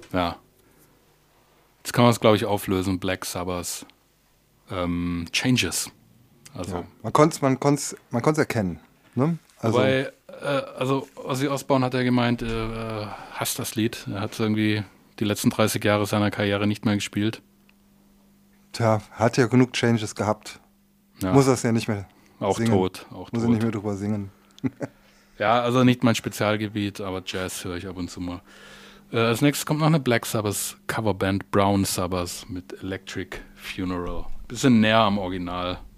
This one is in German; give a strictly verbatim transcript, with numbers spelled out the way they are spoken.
Ja. Jetzt kann man es, glaube ich, auflösen. Black Sabbath. Ähm, Changes. Also, Ja. Man konnte es man konnt's, man konnt's erkennen. Ne? Also, wobei, äh, also Ozzy Osbourne hat ja gemeint, er äh, hasst das Lied. Er hat irgendwie die letzten dreißig Jahre seiner Karriere nicht mehr gespielt. tja, hat ja genug Changes gehabt. Ja, Muss das ja nicht mehr auch singen. tot, auch Muss ja nicht tot. mehr drüber singen. Ja, also nicht mein Spezialgebiet, aber Jazz höre ich ab und zu mal. Äh, als nächstes kommt noch eine Black Sabbath Coverband, Brown Sabbath mit Electric Funeral. Bisschen näher am Original.